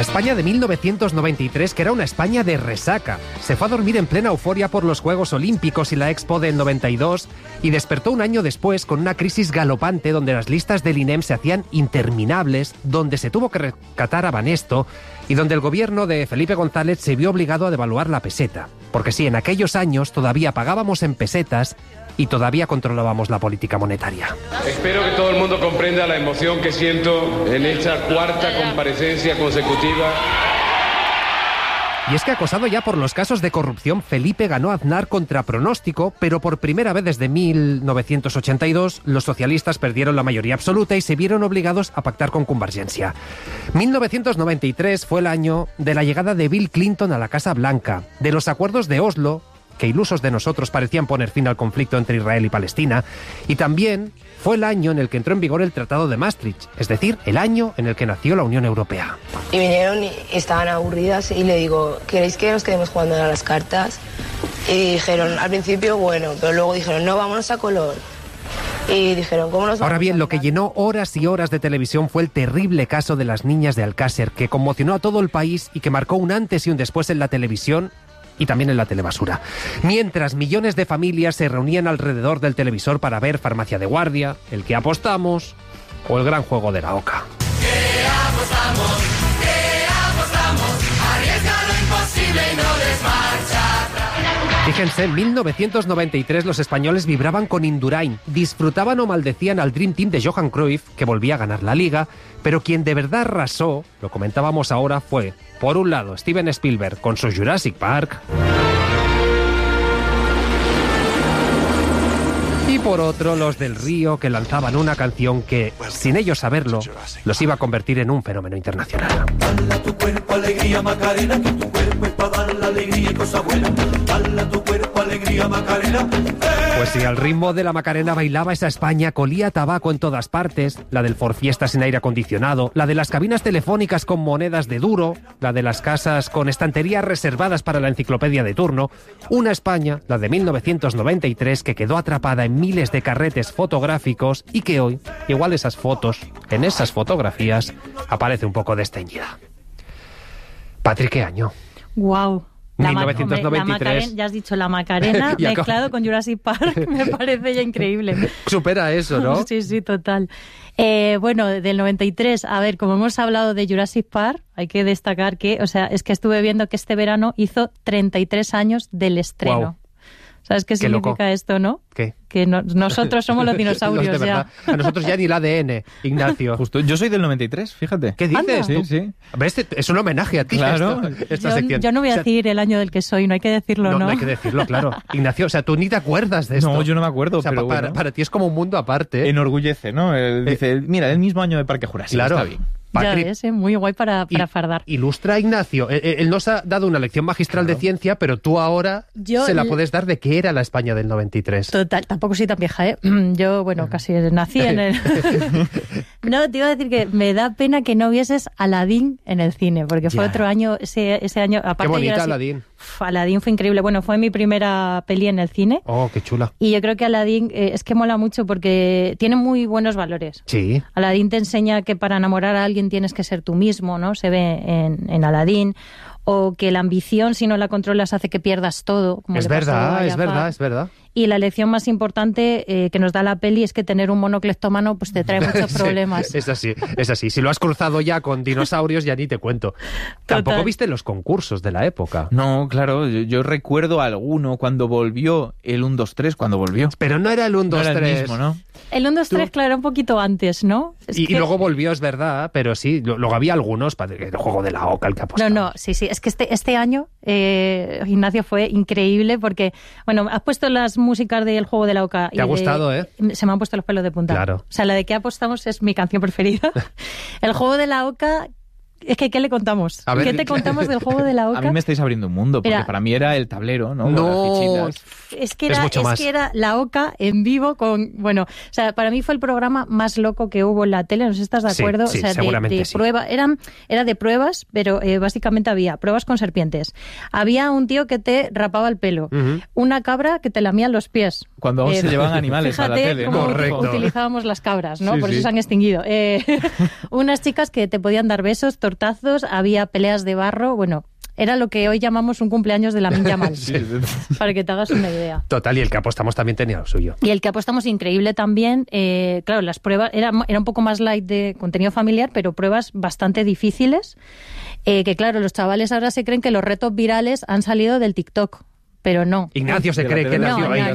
La España de 1993, que era una España de resaca. Se fue a dormir en plena euforia por los Juegos Olímpicos y la Expo del 92 y despertó un año después con una crisis galopante donde las listas del INEM se hacían interminables, donde se tuvo que rescatar a Banesto y donde el gobierno de Felipe González se vio obligado a devaluar la peseta. Porque sí, en aquellos años todavía pagábamos en pesetas y todavía controlábamos la política monetaria. Espero que todo el mundo comprenda la emoción que siento en esta cuarta comparecencia consecutiva. Y es que, acosado ya por los casos de corrupción, Felipe ganó a Aznar contra pronóstico, pero por primera vez desde 1982 los socialistas perdieron la mayoría absoluta y se vieron obligados a pactar con Convergencia. 1993 fue el año de la llegada de Bill Clinton a la Casa Blanca, de los acuerdos de Oslo, que ilusos de nosotros parecían poner fin al conflicto entre Israel y Palestina, y también fue el año en el que entró en vigor el Tratado de Maastricht, es decir, el año en el que nació la Unión Europea. Y vinieron y estaban aburridas y le digo, ¿queréis que nos quedemos jugando a las cartas? Y dijeron, al principio, bueno, pero luego dijeron, no, vámonos a color. Y dijeron, ¿cómo nos vamos? Ahora bien, lo que llenó horas y horas de televisión fue el terrible caso de las niñas de Alcácer, que conmocionó a todo el país y que marcó un antes y un después en la televisión y también en la telebasura. Mientras millones de familias se reunían alrededor del televisor para ver Farmacia de Guardia, El que apostamos o El gran juego de la Oca. ¿Qué apostamos? ¿Qué apostamos? Arriesga lo imposible y no des marcha atrás. Fíjense, en 1993 los españoles vibraban con Indurain, disfrutaban o maldecían al Dream Team de Johan Cruyff, que volvía a ganar la Liga, pero quien de verdad arrasó, lo comentábamos ahora, fue, por un lado, Steven Spielberg con su Jurassic Park, y por otro, los del Río, que lanzaban una canción que, sin ellos saberlo, los iba a convertir en un fenómeno internacional. Dale a tu cuerpo alegría, Macarena, que tu cuerpo es para dar la alegría y cosa buena. Dale a tu cuerpo alegría, Macarena. Pues si al ritmo de la Macarena bailaba esa España, colía tabaco en todas partes, la del Forfiesta sin aire acondicionado, la de las cabinas telefónicas con monedas de duro, la de las casas con estanterías reservadas para la enciclopedia de turno, una España, la de 1993, que quedó atrapada en miles de carretes fotográficos y que hoy, igual esas fotos, en esas fotografías, aparece un poco desteñida. Patri, ¿qué año? Guau. 1993. Ya has dicho la Macarena mezclado con Jurassic Park, me parece ya increíble. Supera eso, ¿no? Sí, sí, total. Bueno, del 93, a ver, como hemos hablado de Jurassic Park, hay que destacar que, o sea, es que estuve viendo que este verano hizo 33 años del estreno. Wow. ¿Sabes qué significa loco. esto, no? ¿Qué? Que nosotros somos los dinosaurios Los de ya. verdad. A nosotros ya ni el ADN, Ignacio. Justo, yo soy del 93, fíjate. ¿Qué dices? Anda. ¿Tú? Sí. ¿Ves? Es un homenaje a ti, Claro. esta sección. Yo no voy a decir el año del que soy, no hay que decirlo, ¿no? No hay que decirlo, claro. Ignacio, o sea, tú ni te acuerdas de esto. No, yo no me acuerdo, O sea, pero bueno. para ti es como un mundo aparte. Enorgullece, ¿no? Él dice, mira, el mismo año de Parque Jurásico, Claro. está bien. Patri, Ya ves, muy guay para fardar. Ilustra a Ignacio. Él nos ha dado una lección magistral de ciencia, pero tú ahora se la puedes dar de qué era la España del 93. Total, tampoco soy tan vieja, ¿eh? Yo, bueno, casi nací en el... No, te iba a decir que me da pena que no vieses Aladdin en el cine, porque fue otro año, ese año... Aparte Qué bonita de Aladdin. Aladdin fue increíble. Bueno, fue mi primera peli en el cine. Oh, qué chula. Y yo creo que Aladdin es que mola mucho porque tiene muy buenos valores. Sí. Aladdin te enseña que para enamorar a alguien tienes que ser tú mismo, ¿no? Se ve en Aladdin. O que la ambición, si no la controlas, hace que pierdas todo. Como Es le pasó a verdad, Jafar. es verdad. Y la lección más importante que nos da la peli es que tener un mono cleptómano pues te trae muchos problemas. Sí, es así. Si lo has cruzado ya con dinosaurios, ya ni te cuento. Tampoco viste los concursos de la época. No, claro, yo recuerdo alguno cuando volvió el 1, 2, 3, cuando volvió. Pero no era el 1, 2, No era 3. el mismo, ¿no? El 1, 2, 3, claro, era un poquito antes, ¿no? Y luego volvió, es verdad, pero sí, luego había algunos, el juego de la Oca, el que apostaba. No, sí, es que este año, Ignacio, fue increíble porque, bueno, has puesto las músicas del juego de la Oca. Te ha gustado, ¿eh? Se me han puesto los pelos de punta. Claro. O sea, la de qué apostamos es mi canción preferida. El juego de la Oca... Es que, ¿qué le contamos? A ver, ¿Qué te contamos del juego de la Oca? A mí me estáis abriendo un mundo, porque Mira, para mí era el tablero, ¿no? No. Con las fichitas. Es que Es mucho más. que era la Oca en vivo con... Bueno, o sea, para mí fue el programa más loco que hubo en la tele, no sé si estás de Sí, acuerdo. sí, o sea, seguramente de sí. prueba, era de pruebas, pero básicamente había pruebas con serpientes. Había un tío que te rapaba el pelo, una cabra que te lamía los pies. Cuando aún se llevan animales a la Fíjate tele, cómo ¿no? Correcto. utilizábamos las cabras, ¿no? Sí, Por eso sí. se han extinguido. Unas chicas que te podían dar besos, tortazos, había peleas de barro, bueno, era lo que hoy llamamos un cumpleaños de Lamine Yamal, para que te hagas una idea. Total, y el que apostamos también tenía lo suyo. Y el que apostamos increíble también, claro, las pruebas, era un poco más light de contenido familiar, pero pruebas bastante difíciles, que claro, los chavales ahora se creen que los retos virales han salido del TikTok, pero no. Ignacio se cree que no, nació ahí.